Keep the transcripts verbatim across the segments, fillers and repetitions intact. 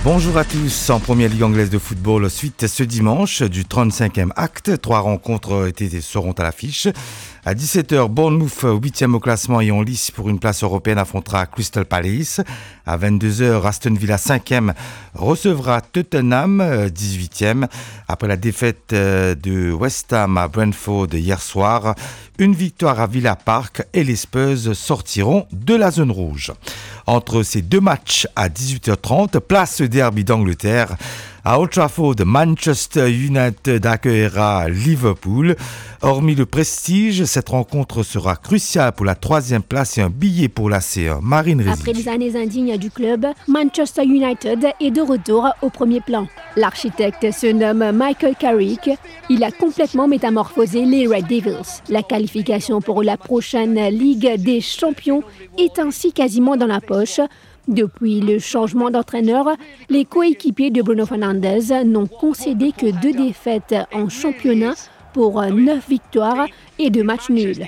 Bonjour à tous. En première ligue anglaise de football, suite ce dimanche du trente-cinquième acte. Trois rencontres étaient, seront à l'affiche. À dix-sept heures, Bournemouth, huitième au classement et en lice pour une place européenne, affrontera Crystal Palace. À vingt-deux heures, Aston Villa, cinquième, recevra Tottenham, dix-huitième. Après la défaite de West Ham à Brentford hier soir, une victoire à Villa Park et les Spurs sortiront de la zone rouge. Entre ces deux matchs à dix-huit heures trente, place derby d'Angleterre. À Old Trafford, Manchester United accueillera Liverpool. Hormis le prestige, cette rencontre sera cruciale pour la troisième place et un billet pour la C un. Marine Rézy. Après les années indignes du club, Manchester United est de retour au premier plan. L'architecte se nomme Michael Carrick. Il a complètement métamorphosé les Red Devils. La qualification pour la prochaine Ligue des Champions est ainsi quasiment dans la poche. Depuis le changement d'entraîneur, les coéquipiers de Bruno Fernandes n'ont concédé que deux défaites en championnat pour neuf victoires et deux matchs nuls.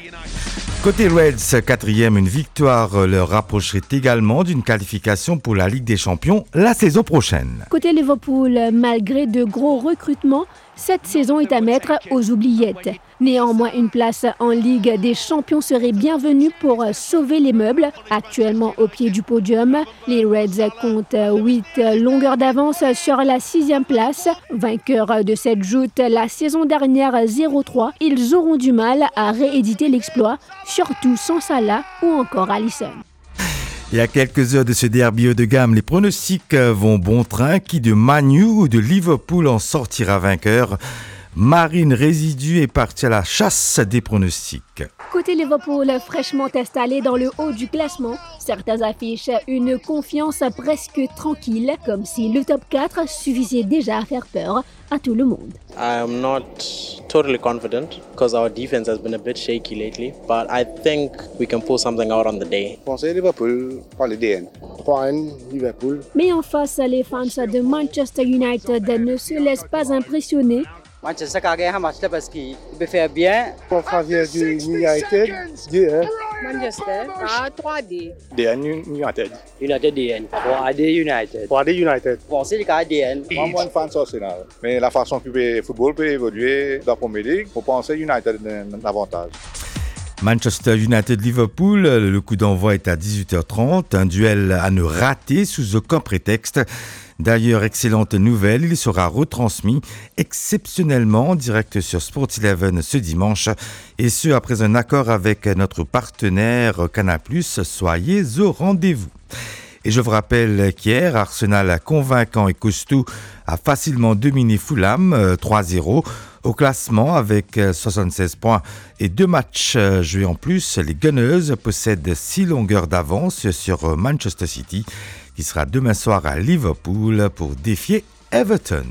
Côté Reds, quatrième, une victoire leur rapprocherait également d'une qualification pour la Ligue des Champions la saison prochaine. Côté Liverpool, malgré de gros recrutements, cette saison est à mettre aux oubliettes. Néanmoins, une place en Ligue des Champions serait bienvenue pour sauver les meubles. Actuellement au pied du podium, les Reds comptent huit longueurs d'avance sur la sixième place. Vainqueurs de cette joute la saison dernière zéro trois, ils auront du mal à rééditer l'exploit, surtout sans Salah ou encore Alisson. Et à quelques heures de ce derby haut de gamme, les pronostics vont bon train. Qui de Man U ou de Liverpool en sortira vainqueur? Marine Résidu est partie à la chasse des pronostics. Côté Liverpool, fraîchement installé dans le haut du classement, certains affichent une confiance presque tranquille, comme si le top quatre suffisait déjà à faire peur à tout le monde. I'm not totally confident because our defense has been a bit shaky lately, but I think we can pull something out on the day. Je pensais Liverpool par le D N. trois un Liverpool. Mais en face, les fans de Manchester United ne se laissent pas impressionner. Manchester a gagné un match là parce qu'il peut faire bien. Pour faveur du United, deux un. Manchester, ah, trois D. D N United. United D N. trois D United. trois D United. Bon, c'est le cas D N. Moi, moi, un fan d'Arsenal. Mais la façon que le football peut évoluer dans la Premier League, on pense United a un avantage. Manchester United-Liverpool, le coup d'envoi est à dix-huit heures trente, un duel à ne rater sous aucun prétexte. D'ailleurs, excellente nouvelle, il sera retransmis exceptionnellement en direct sur Sport onze ce dimanche, et ce après un accord avec notre partenaire Canal plus, soyez au rendez-vous. Et je vous rappelle qu'hier, Arsenal convaincant et costaud a facilement dominé Fulham trois zéro. Au classement, avec soixante-seize points et deux matchs joués en plus, les Gunners possèdent six longueurs d'avance sur Manchester City, qui sera demain soir à Liverpool pour défier Everton.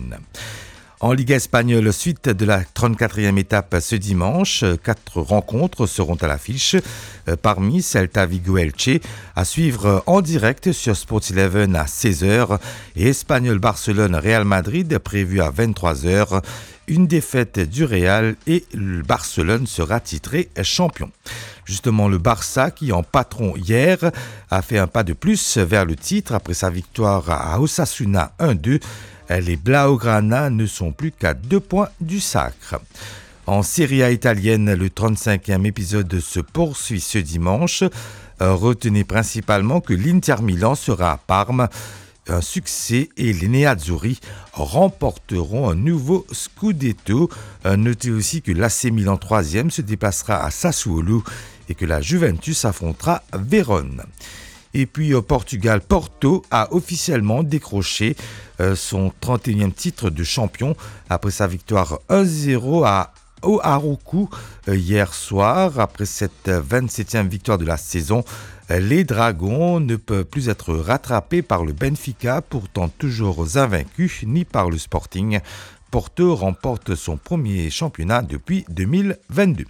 En Ligue espagnole, suite de la trente-quatrième étape ce dimanche, quatre rencontres seront à l'affiche. Parmi Celta Vigo Elche, à suivre en direct sur Sport onze à seize heures et Espagnol Barcelone Real Madrid prévu à vingt-trois heures. Une défaite du Real et le Barcelone sera titré champion. Justement, le Barça, qui en patron hier, a fait un pas de plus vers le titre après sa victoire à Osasuna un deux. Les Blaugrana ne sont plus qu'à deux points du sacre. En Serie A italienne, le trente-cinquième épisode se poursuit ce dimanche. Retenez principalement que l'Inter Milan sera à Parme. Un succès et les Nerazzurri remporteront un nouveau Scudetto. Notez aussi que l'A C Milan troisième se déplacera à Sassuolo et que la Juventus affrontera Vérone. Et puis au Portugal, Porto a officiellement décroché son trente et unième titre de champion après sa victoire un zéro à au Haroukou hier soir. Après cette vingt-septième victoire de la saison, les Dragons ne peuvent plus être rattrapés par le Benfica, pourtant toujours invaincus, ni par le Sporting. Porto remporte son premier championnat depuis deux mille vingt-deux.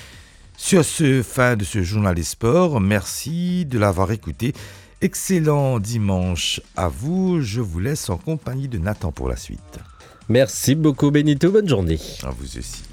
Sur ce, fin de ce journal des sports. Merci de l'avoir écouté. Excellent dimanche à vous. Je vous laisse en compagnie de Nathan pour la suite. Merci beaucoup Benito, bonne journée. À vous aussi.